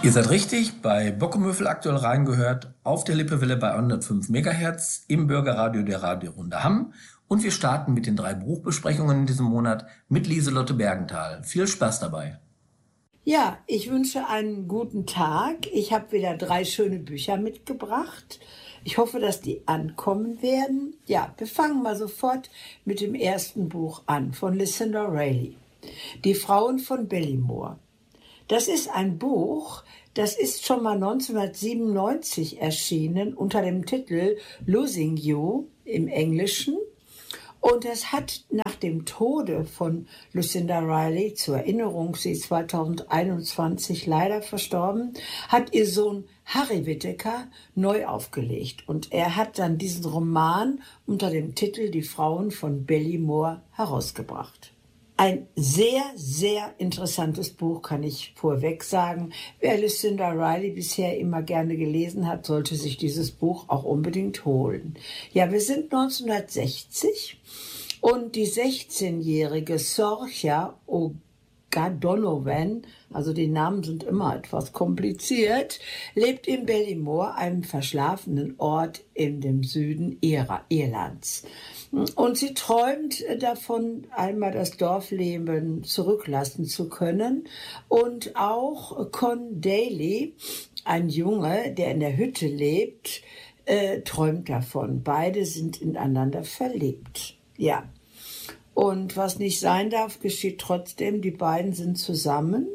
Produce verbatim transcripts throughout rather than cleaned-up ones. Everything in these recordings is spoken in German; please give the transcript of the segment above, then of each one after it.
Ihr seid richtig bei Bockumöfel aktuell reingehört, auf der Lippewelle bei hundertfünf Megahertz im Bürgerradio der Radiorunde Hamm. Und wir starten mit den drei Buchbesprechungen in diesem Monat mit Lieselotte Bergenthal. Viel Spaß dabei. Ja, ich wünsche einen guten Tag. Ich habe wieder drei schöne Bücher mitgebracht. Ich hoffe, dass die ankommen werden. Ja, wir fangen mal sofort mit dem ersten Buch an von Lucinda Riley. Die Frauen von Ballymore. Das ist ein Buch, das ist schon mal neunzehnhundertsiebenundneunzig erschienen unter dem Titel Losing You im Englischen. Und es hat nach dem Tode von Lucinda Riley, zur Erinnerung, sie ist zweitausendeinundzwanzig leider verstorben, hat ihr Sohn Harry Whittaker neu aufgelegt. Und er hat dann diesen Roman unter dem Titel Die Frauen von Ballymore herausgebracht. Ein sehr, sehr interessantes Buch, kann ich vorweg sagen. Wer Lucinda Riley bisher immer gerne gelesen hat, sollte sich dieses Buch auch unbedingt holen. Ja, wir sind neunzehnhundertsechzig und die sechzehnjährige Sorcha O'Donovan, also die Namen sind immer etwas kompliziert, lebt in Ballymore, einem verschlafenen Ort in dem Süden Irlands. Und sie träumt davon, einmal das Dorfleben zurücklassen zu können. Und auch Con Daly, ein Junge, der in der Hütte lebt, äh, träumt davon. Beide sind ineinander verliebt. Ja. Und was nicht sein darf, geschieht trotzdem. Die beiden sind zusammen.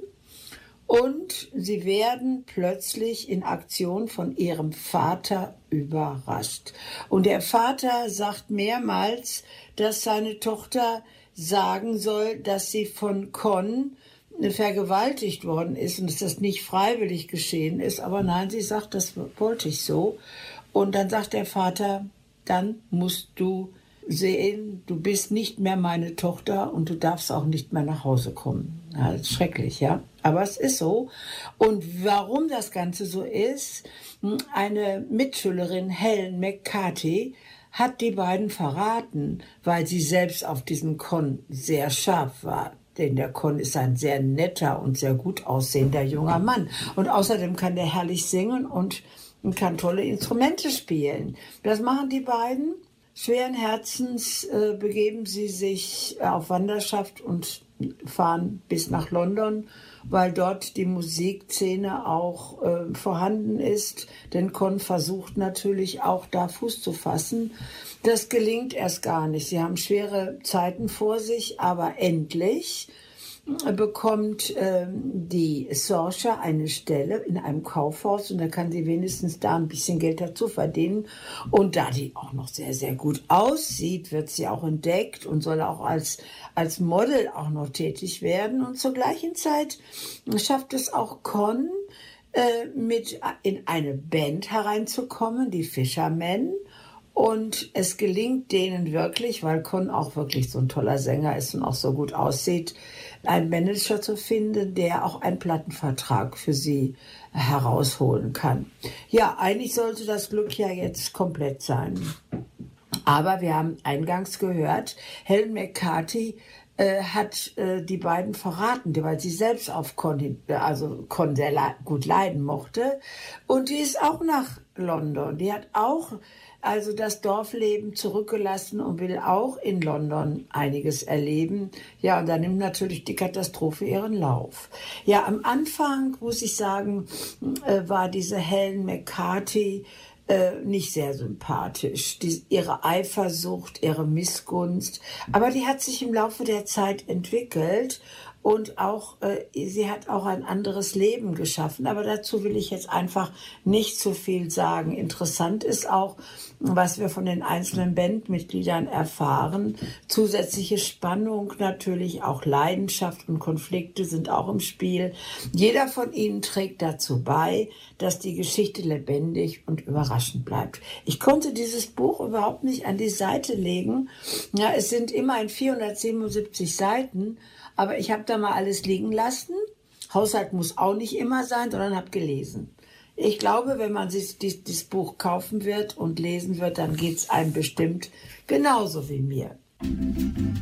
Und sie werden plötzlich in Aktion von ihrem Vater überrascht. Und der Vater sagt mehrmals, dass seine Tochter sagen soll, dass sie von Con vergewaltigt worden ist und dass das nicht freiwillig geschehen ist. Aber nein, sie sagt, das wollte ich so. Und dann sagt der Vater, dann musst du sehen, du bist nicht mehr meine Tochter und du darfst auch nicht mehr nach Hause kommen. Ja, das ist schrecklich, ja. Aber es ist so. Und warum das Ganze so ist, eine Mitschülerin, Helen McCarthy, hat die beiden verraten, weil sie selbst auf diesen Con sehr scharf war. Denn der Con ist ein sehr netter und sehr gut aussehender junger Mann. Und außerdem kann der herrlich singen und kann tolle Instrumente spielen. Das machen die beiden. Schweren Herzens äh, begeben sie sich auf Wanderschaft und fahren bis nach London, weil dort die Musikszene auch äh, vorhanden ist. Denn Con versucht natürlich auch da Fuß zu fassen. Das gelingt erst gar nicht. Sie haben schwere Zeiten vor sich, aber endlich bekommt ähm, die Sorcha eine Stelle in einem Kaufhaus und da kann sie wenigstens da ein bisschen Geld dazu verdienen. Und da die auch noch sehr, sehr gut aussieht, wird sie auch entdeckt und soll auch als, als Model auch noch tätig werden. Und zur gleichen Zeit schafft es auch Con, äh, mit in eine Band hereinzukommen, die Fishermen. Und es gelingt denen wirklich, weil Con auch wirklich so ein toller Sänger ist und auch so gut aussieht, einen Manager zu finden, der auch einen Plattenvertrag für sie herausholen kann. Ja, eigentlich sollte das Glück ja jetzt komplett sein. Aber wir haben eingangs gehört, Helen McCarthy äh, hat äh, die beiden verraten, weil sie selbst auf Con, also Con sehr le- gut leiden mochte. Und die ist auch nach London. Die hat auch also das Dorfleben zurückgelassen und will auch in London einiges erleben. Ja, und dann nimmt natürlich die Katastrophe ihren Lauf. Ja, am Anfang, muss ich sagen, äh, war diese Helen McCarthy äh, nicht sehr sympathisch. Die, ihre Eifersucht, ihre Missgunst. Aber die hat sich im Laufe der Zeit entwickelt. Und auch, äh, sie hat auch ein anderes Leben geschaffen. Aber dazu will ich jetzt einfach nicht zu viel sagen. Interessant ist auch, was wir von den einzelnen Bandmitgliedern erfahren. Zusätzliche Spannung natürlich, auch Leidenschaft und Konflikte sind auch im Spiel. Jeder von ihnen trägt dazu bei, dass die Geschichte lebendig und überraschend bleibt. Ich konnte dieses Buch überhaupt nicht an die Seite legen. Ja, es sind immerhin vierhundertsiebenundsiebzig Seiten. Aber ich habe da mal alles liegen lassen. Haushalt muss auch nicht immer sein, sondern habe gelesen. Ich glaube, wenn man sich dieses Buch kaufen wird und lesen wird, dann geht es einem bestimmt genauso wie mir.